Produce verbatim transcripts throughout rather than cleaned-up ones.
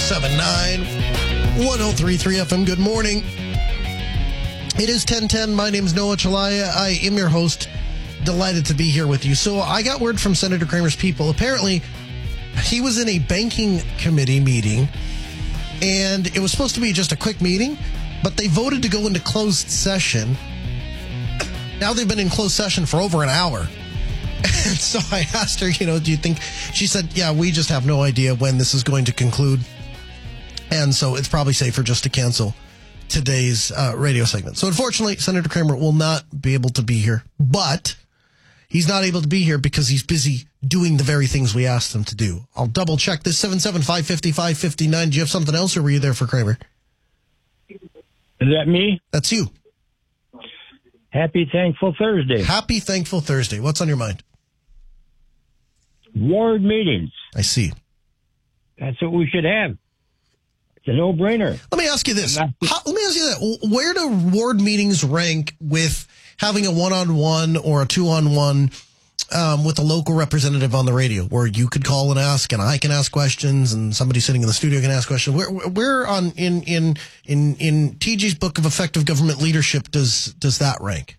seven nine, one oh three three F M. Good morning. It is ten ten. My name is Noah Chalaya. I am your host. Delighted to be here with you. So I got word from Senator Kramer's people. Apparently, he was in a banking committee meeting, and it was supposed to be just a quick meeting, but they voted to go into closed session. Now they've been in closed session for over an hour. And so I asked her, you know, do you think... She said, yeah, we just have no idea when this is going to conclude. And so it's probably safer just to cancel today's uh, radio segment. So unfortunately, Senator Kramer will not be able to be here. But he's not able to be here because he's busy doing the very things we asked him to do. I'll double check this. seven seven five, five five five nine. Do you have something else, or were you there for Kramer? Is that me? That's you. Happy Thankful Thursday. Happy Thankful Thursday. What's on your mind? Ward meetings. I see. That's what we should have. It's a no-brainer. Let me ask you this. How, let me ask you that. Where do ward meetings rank with having a one-on-one or a two-on-one um, with a local representative on the radio, where you could call and ask, and I can ask questions, and somebody sitting in the studio can ask questions? Where, where on in in in in T G's book of effective government leadership does does that rank?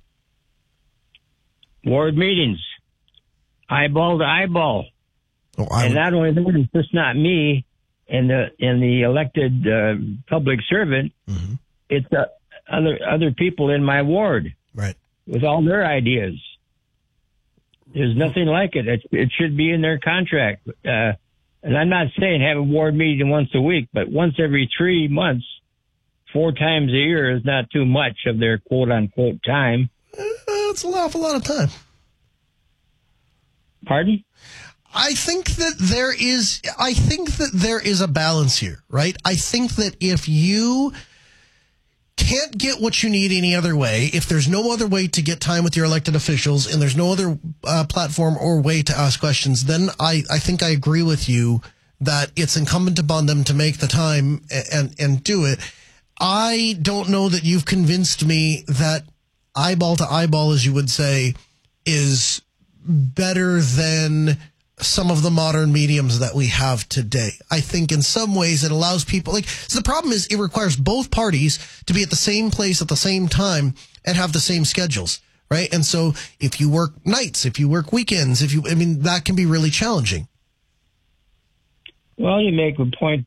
Ward meetings, eyeball to eyeball, oh, I and would, not only that, it's just not me and the and the elected uh, public servant. Mm-hmm. It's uh, other other people in my ward, right, with all their ideas. There's nothing like it. It, it should be in their contract. Uh, and I'm not saying have a ward meeting once a week, but once every three months, four times a year is not too much of their quote-unquote time. Uh, that's an awful lot of time. Pardon? I think that there is, I think that there is a balance here, right? I think that if you can't get what you need any other way, if there's no other way to get time with your elected officials and there's no other uh, platform or way to ask questions, then I, I think I agree with you that it's incumbent upon them to make the time and, and do it. I don't know that you've convinced me that eyeball to eyeball, as you would say, is better than some of the modern mediums that we have today. I think in some ways it allows people, like, so the problem is it requires both parties to be at the same place at the same time and have the same schedules, right? And so if you work nights, if you work weekends, if you, I mean, that can be really challenging. Well, you make a point